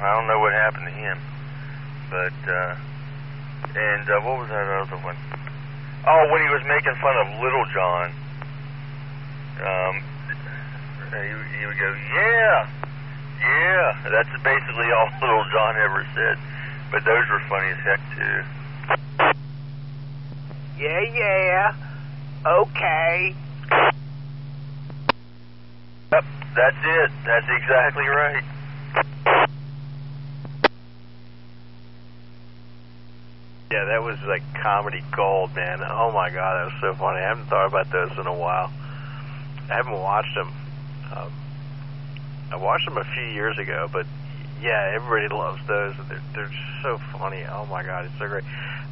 I don't know what happened to him. But, what was that other one? Oh, when he was making fun of Little John. He would go, yeah. That's basically all Little John ever said. But those were funny as heck, too. Yeah. Okay. Yep, that's it. That's exactly right. Yeah, that was like comedy gold, man. Oh my God, that was so funny. I haven't thought about those in a while. I haven't watched them. I watched them a few years ago, but yeah, everybody loves those. They're so funny. Oh my God, it's so great.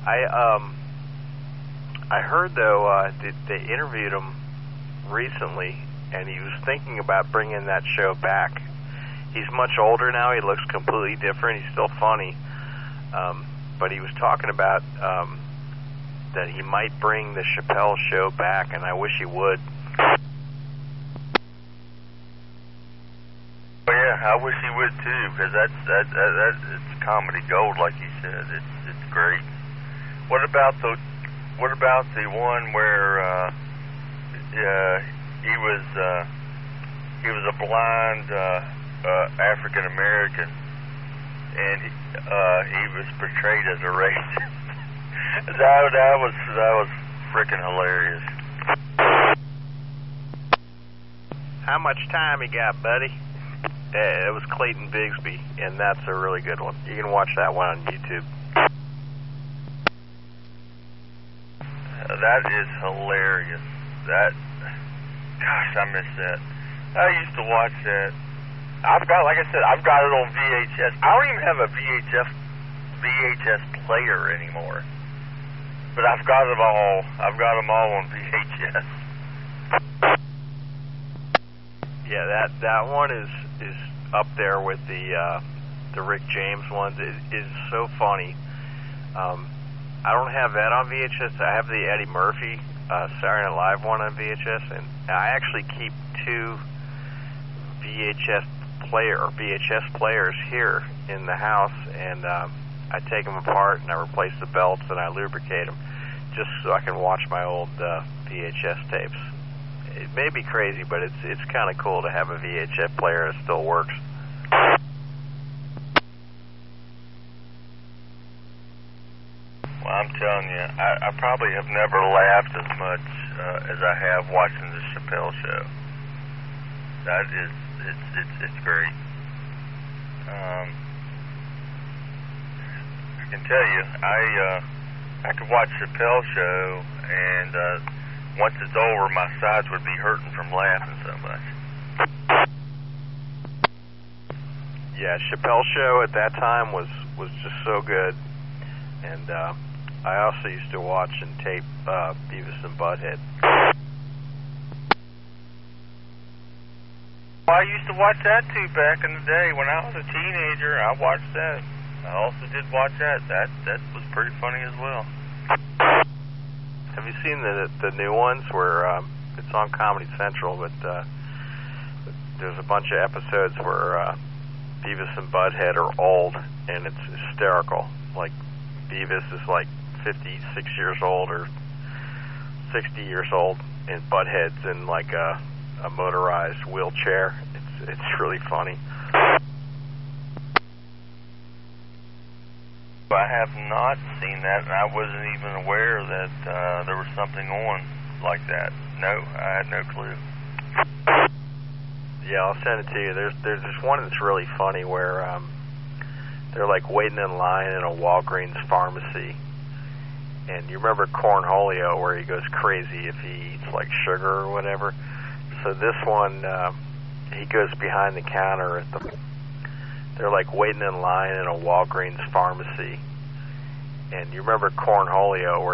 I heard though they interviewed him recently, and he was thinking about bringing that show back. He's much older now. He looks completely different. He's still funny, but he was talking about that he might bring the Chappelle Show back, and I wish he would. Oh yeah, I wish he would too, because it's comedy gold, like you said. It's great. What about the one where he was a blind African American, and he was portrayed as a racist? that was freaking hilarious. How much time you got, buddy? It was Clayton Bigsby, and that's a really good one. You can watch that one on YouTube. That is hilarious. Gosh, I miss that. I used to watch that. I've got it on VHS. I don't even have a VHS player anymore. But I've got them all. I've got them all on VHS. Yeah, that one is up there with the Rick James ones. It is so funny. I don't have that on VHS. I have the Eddie Murphy Saturday Night Live one on VHS, and I actually keep two VHS players here in the house, and I take them apart and I replace the belts and I lubricate them just so I can watch my old VHS tapes. It may be crazy, but it's kind of cool to have a VHS player that still works. Well, I'm telling you, I probably have never laughed as much as I have watching the Chappelle Show. It's great. I can tell you, I could watch Chappelle Show, and once it's over, my sides would be hurting from laughing so much. Yeah, Chappelle Show at that time was just so good, and I also used to watch and tape Beavis and Butthead. Well, I used to watch that too back in the day. When I was a teenager, I watched that. I also did watch that. That was pretty funny as well. Have you seen the new ones where it's on Comedy Central, but there's a bunch of episodes where Beavis and Butthead are old, and it's hysterical. Like, Beavis is like 56 years old or 60 years old, and Butthead's in like a motorized wheelchair. It's really funny. I have not seen that, and I wasn't even aware that there was something on like that. No, I had no clue. Yeah, I'll send it to you. There's this one that's really funny where they're like waiting in line in a Walgreens pharmacy, and you remember Cornholio where he goes crazy if he eats like sugar or whatever. So this one, he goes behind the counter at they're like waiting in line in a Walgreens pharmacy, and you remember Cornholio where